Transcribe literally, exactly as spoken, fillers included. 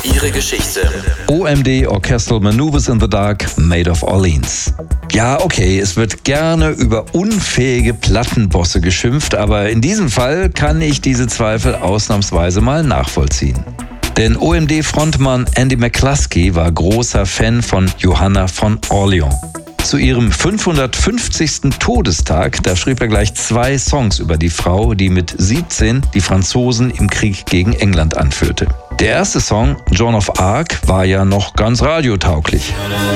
Ihre Geschichte. O M D, Orchestral Maneuvers in the Dark, Maid of Orleans. Ja, okay, es wird gerne über unfähige Plattenbosse geschimpft, aber in diesem Fall kann ich diese Zweifel ausnahmsweise mal nachvollziehen. Denn O M D-Frontmann Andy McCluskey war großer Fan von Johanna von Orleans. Zu ihrem fünfhundertfünfzigsten Todestag, da schrieb er gleich zwei Songs über die Frau, die mit siebzehn die Franzosen im Krieg gegen England anführte. Der erste Song, Joan of Arc, war ja noch ganz radiotauglich.